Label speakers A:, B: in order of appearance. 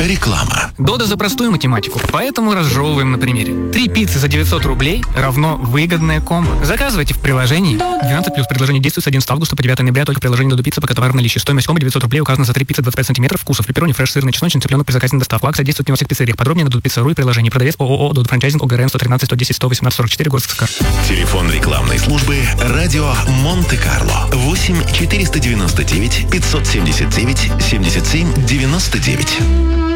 A: Реклама.
B: Дода за простую математику, поэтому разжевываем на примере. 3 пиццы за 900 рублей равно выгодная комбо. Заказывайте в приложении. 12+. Предложение действует с 11 августа по 9 ноября только в приложении Dodo Pizza, пока товар в наличии. Стоимость комбо 900 рублей указана за 3 пиццы 25 сантиметров вкусов. Пепперони, фреш, сырный, чесночный, цыпленок при заказе на доставку. Акция действует не во всех пиццериях. Подробнее на dodopizza.ru и приложении. Продавец ООО Dodo Франчайзинг ОГРН 113 110 118 44 город СССР.
A: Телефон рекламной службы «Радио Монте-Карло». 8 499 579 77 99.